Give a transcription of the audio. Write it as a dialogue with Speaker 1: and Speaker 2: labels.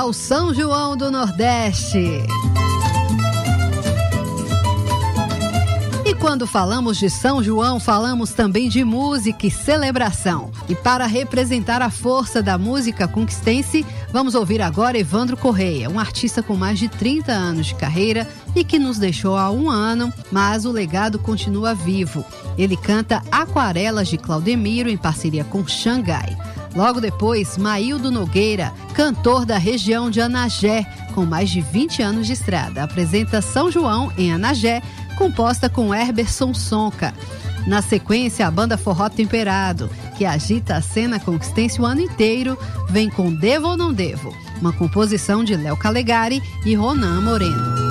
Speaker 1: Ao São João do Nordeste. E quando falamos de São João, falamos também de música e celebração. E para representar a força da música conquistense, vamos ouvir agora Evandro Correia, um artista com mais de 30 anos de carreira e que nos deixou há um ano, mas o legado continua vivo. Ele canta Aquarelas de Claudemiro em parceria com Xangai. Logo depois, Maildo Nogueira, cantor da região de Anagé, com mais de 20 anos de estrada, apresenta São João em Anagé, composta com Herberson Sonca. Na sequência, a banda Forró Temperado, que agita a cena conquistense o ano inteiro, vem com Devo ou Não Devo, uma composição de Léo Calegari e Ronan Moreno.